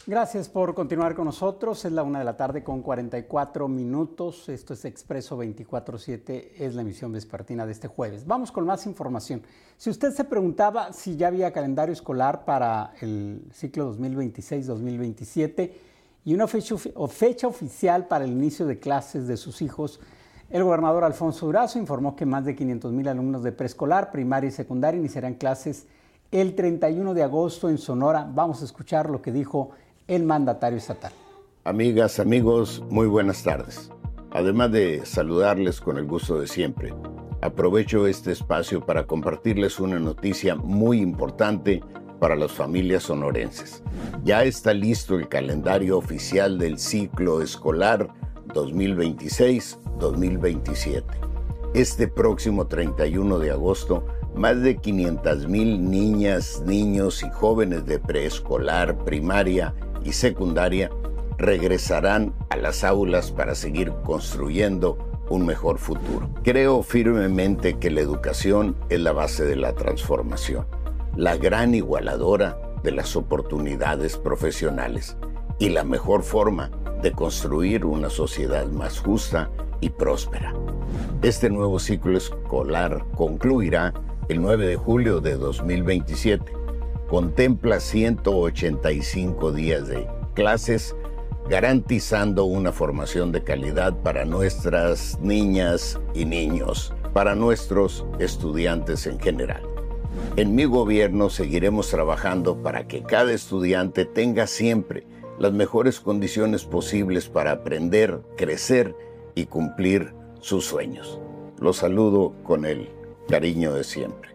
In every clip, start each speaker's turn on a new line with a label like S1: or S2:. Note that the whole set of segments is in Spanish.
S1: Gracias por continuar con nosotros. Es la 1:44 p.m. Esto es Expreso 24/7, es la emisión vespertina de este jueves. Vamos con más información. Si usted se preguntaba si ya había calendario escolar para el ciclo 2026-2027 y una fecha oficial para el inicio de clases de sus hijos, el gobernador Alfonso Durazo informó que más de 500,000 alumnos de preescolar, primaria y secundaria iniciarán clases el 31 de agosto en Sonora. Vamos a escuchar lo que dijo el mandatario estatal.
S2: Amigas, amigos, muy buenas tardes. Además de saludarles con el gusto de siempre, aprovecho este espacio para compartirles una noticia muy importante para las familias sonorenses. Ya está listo el calendario oficial del ciclo escolar 2026-2027. Este próximo 31 de agosto, más de 500,000 niñas, niños y jóvenes de preescolar, primaria y secundaria regresarán a las aulas para seguir construyendo un mejor futuro. Creo firmemente que la educación es la base de la transformación, la gran igualadora de las oportunidades profesionales y la mejor forma de construir una sociedad más justa y próspera. Este nuevo ciclo escolar concluirá el 9 de julio de 2027. Contempla 185 días de clases, garantizando una formación de calidad para nuestras niñas y niños, para nuestros estudiantes en general. En mi gobierno seguiremos trabajando para que cada estudiante tenga siempre las mejores condiciones posibles para aprender, crecer y cumplir sus sueños. Los saludo con el cariño de siempre.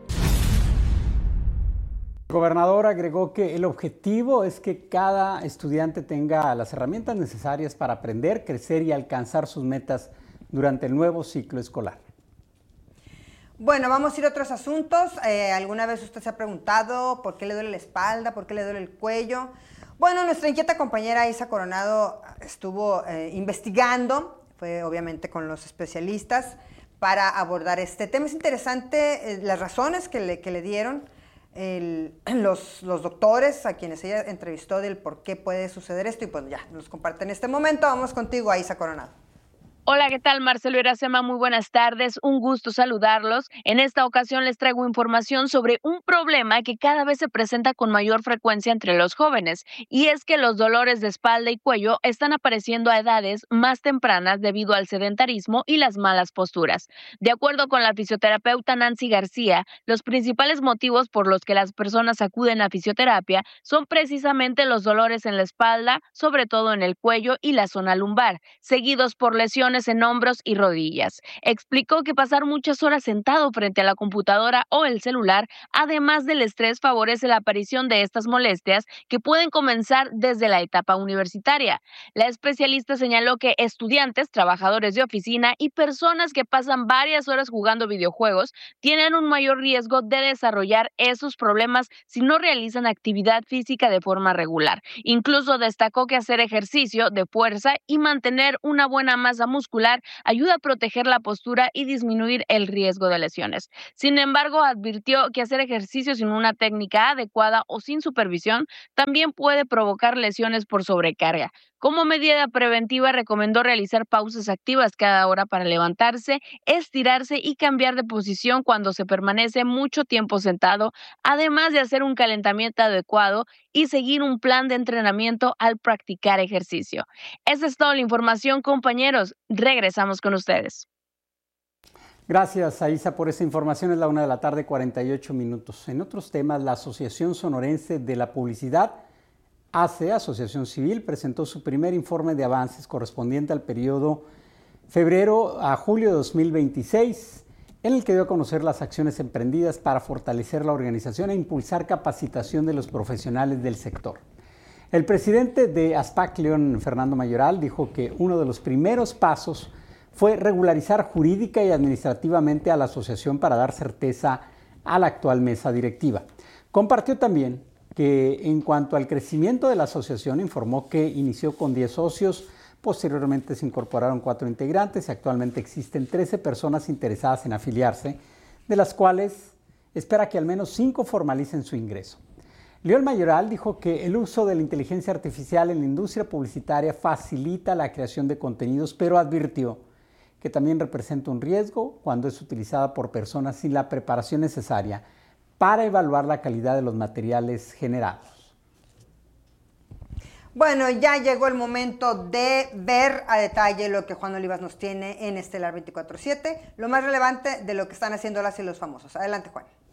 S1: El gobernador agregó que el objetivo es que cada estudiante tenga las herramientas necesarias para aprender, crecer y alcanzar sus metas durante el nuevo ciclo escolar.
S3: Bueno, vamos a ir a otros asuntos. ¿Alguna vez usted se ha preguntado por qué le duele la espalda, por qué le duele el cuello? Bueno, nuestra inquieta compañera Isa Coronado estuvo investigando, fue obviamente con los especialistas, para abordar este tema. Es interesante las razones que le dieron los doctores a quienes ella entrevistó del por qué puede suceder esto, y pues ya nos comparte en este momento. Vamos contigo, Isa Coronado.
S4: Hola, ¿qué tal? Marcelo Iracema, muy buenas tardes, un gusto saludarlos. En esta ocasión les traigo información sobre un problema que cada vez se presenta con mayor frecuencia entre los jóvenes, y es que los dolores de espalda y cuello están apareciendo a edades más tempranas debido al sedentarismo y las malas posturas. De acuerdo con la fisioterapeuta Nancy García, los principales motivos por los que las personas acuden a fisioterapia son precisamente los dolores en la espalda, sobre todo en el cuello y la zona lumbar, seguidos por lesiones en hombros y rodillas. Explicó que pasar muchas horas sentado frente a la computadora o el celular, además del estrés, favorece la aparición de estas molestias que pueden comenzar desde la etapa universitaria. La especialista señaló que estudiantes, trabajadores de oficina y personas que pasan varias horas jugando videojuegos tienen un mayor riesgo de desarrollar esos problemas si no realizan actividad física de forma regular. Incluso destacó que hacer ejercicio de fuerza y mantener una buena masa muscular ayuda a proteger la postura y disminuir el riesgo de lesiones. Sin embargo, advirtió que hacer ejercicio sin una técnica adecuada o sin supervisión también puede provocar lesiones por sobrecarga. Como medida preventiva, recomendó realizar pausas activas cada hora para levantarse, estirarse y cambiar de posición cuando se permanece mucho tiempo sentado, además de hacer un calentamiento adecuado y seguir un plan de entrenamiento al practicar ejercicio. Esa es toda la información, compañeros. Regresamos con ustedes.
S1: Gracias, Aisa, por esta información. Es la 1:48 p.m. En otros temas, la Asociación Sonorense de la Publicidad, ACE, Asociación Civil, presentó su primer informe de avances correspondiente al periodo febrero a julio de 2026, en el que dio a conocer las acciones emprendidas para fortalecer la organización e impulsar capacitación de los profesionales del sector. El presidente de ASPAC, León Fernando Mayoral, dijo que uno de los primeros pasos fue regularizar jurídica y administrativamente a la asociación para dar certeza a la actual mesa directiva. Compartió también que en cuanto al crecimiento de la asociación, informó que inició con 10 socios, posteriormente se incorporaron 4 integrantes y actualmente existen 13 personas interesadas en afiliarse, de las cuales espera que al menos 5 formalicen su ingreso. León Mayoral dijo que el uso de la inteligencia artificial en la industria publicitaria facilita la creación de contenidos, pero advirtió que también representa un riesgo cuando es utilizada por personas sin la preparación necesaria para evaluar la calidad de los materiales generados.
S3: Bueno, ya llegó el momento de ver a detalle lo que Juan Olivas nos tiene en Estelar 24/7, lo más relevante de lo que están haciendo las y los famosos. Adelante, Juan.